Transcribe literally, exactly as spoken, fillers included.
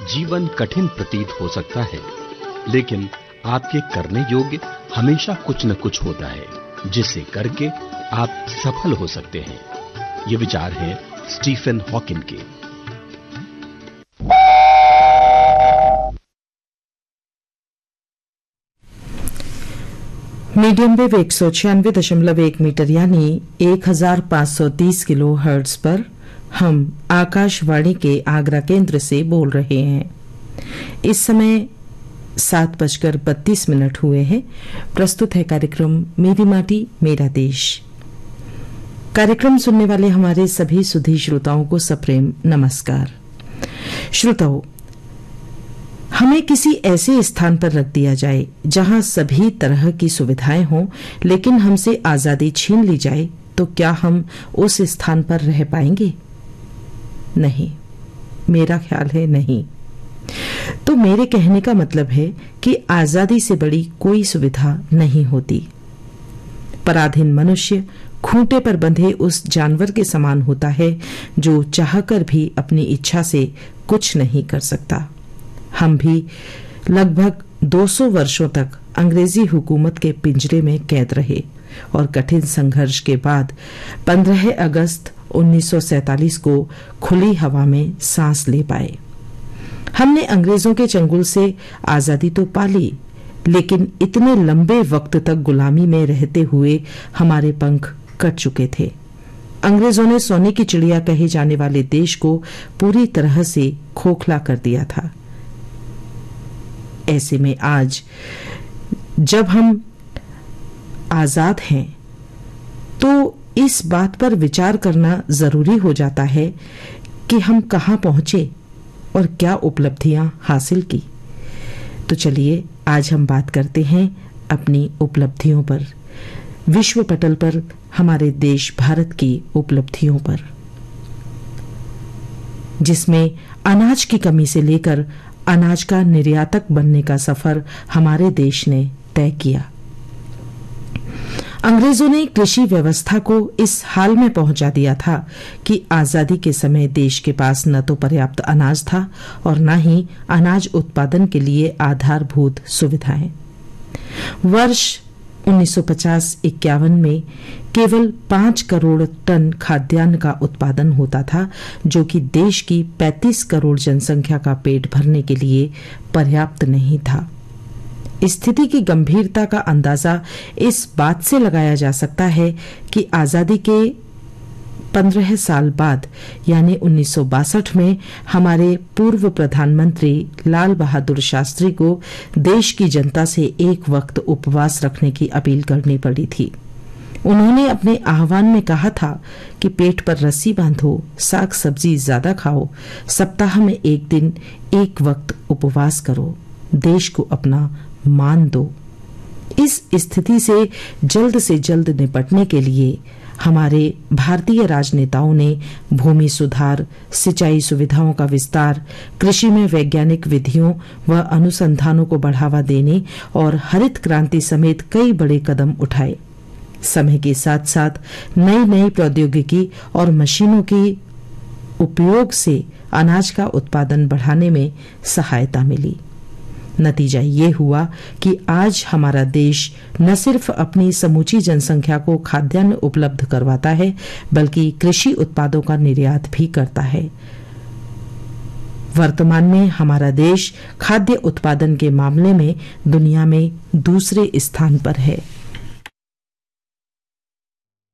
जीवन कठिन प्रतीत हो सकता है, लेकिन आपके करने योग्य हमेशा कुछ न कुछ होता है जिसे करके आप सफल हो सकते हैं। ये विचार है स्टीफन हॉकिंग के। मीडियम वेव एक सौ छियानवे दशमलव एक मीटर यानी एक हजार पांच सौ तीस किलो हर्ट्ज पर हम आकाशवाणी के आगरा केंद्र से बोल रहे हैं। इस समय सात बजकर बत्तीस मिनट हुए हैं। प्रस्तुत है कार्यक्रम मेरी माटी मेरा देश। कार्यक्रम सुनने वाले हमारे सभी सुधी श्रोताओं को सप्रेम नमस्कार। श्रोताओं, हमें किसी ऐसे स्थान पर रख दिया जाए जहां सभी तरह की सुविधाएं हों, लेकिन हमसे आजादी छीन ली जाए, तो क्या हम उस स्थान पर रह पाएंगे? नहीं, मेरा ख्याल है नहीं। तो मेरे कहने का मतलब है कि आजादी से बड़ी कोई सुविधा नहीं होती। पराधीन मनुष्य खूंटे पर बंधे उस जानवर के समान होता है जो चाहकर भी अपनी इच्छा से कुछ नहीं कर सकता। हम भी लगभग दो सौ वर्षों तक अंग्रेजी हुकूमत के पिंजरे में कैद रहे और कठिन संघर्ष के बाद पंद्रह अगस्त उन्नीस सौ सैंतालीस को खुली हवा में सांस ले पाए। हमने अंग्रेजों के चंगुल से आजादी तो पा ली, लेकिन इतने लंबे वक्त तक गुलामी में रहते हुए हमारे पंख कट चुके थे। अंग्रेजों ने सोने की चिड़िया कहे जाने वाले देश को पूरी तरह से खोखला कर दिया था। ऐसे में आज जब हम आजाद हैं, तो इस बात पर विचार करना जरूरी हो जाता है कि हम कहां पहुंचे और क्या उपलब्धियां हासिल की। तो चलिए आज हम बात करते हैं अपनी उपलब्धियों पर, विश्व पटल पर हमारे देश भारत की उपलब्धियों पर, जिसमें अनाज की कमी से लेकर अनाज का निर्यातक बनने का सफर हमारे देश ने तय किया। अंग्रेजों ने कृषि व्यवस्था को इस हाल में पहुंचा दिया था कि आजादी के समय देश के पास न तो पर्याप्त अनाज था और न ही अनाज उत्पादन के लिए आधारभूत सुविधाएं। वर्ष उन्नीस सौ पचास इक्यावन में केवल पांच करोड़ टन खाद्यान्न का उत्पादन होता था, जो कि देश की पैंतीस करोड़ जनसंख्या का पेट भरने के लिए पर्याप्त नहीं था। स्थिति की गंभीरता का अंदाजा इस बात से लगाया जा सकता है कि आजादी के पंद्रह साल बाद यानी उन्नीस सौ बासठ में हमारे पूर्व प्रधानमंत्री लाल बहादुर शास्त्री को देश की जनता से एक वक्त उपवास रखने की अपील करनी पड़ी थी। उन्होंने अपने आह्वान में कहा था कि पेट पर रस्सी बांधो, साग सब्जी ज्यादा खाओ, सप्ताह में एक दिन एक वक्त उपवास करो, देश को अपना मान दो। इस स्थिति से जल्द से जल्द निपटने के लिए हमारे भारतीय राजनेताओं ने भूमि सुधार, सिंचाई सुविधाओं का विस्तार, कृषि में वैज्ञानिक विधियों व अनुसंधानों को बढ़ावा देने और हरित क्रांति समेत कई बड़े कदम उठाए। समय के साथ साथ नई नई प्रौद्योगिकी और मशीनों के उपयोग से अनाज का उत्पादन बढ़ाने में सहायता मिली। नतीजा ये हुआ कि आज हमारा देश न सिर्फ अपनी समूची जनसंख्या को खाद्यान्न उपलब्ध करवाता है, बल्कि कृषि उत्पादों का निर्यात भी करता है। वर्तमान में हमारा देश खाद्य उत्पादन के मामले में दुनिया में दूसरे स्थान पर है।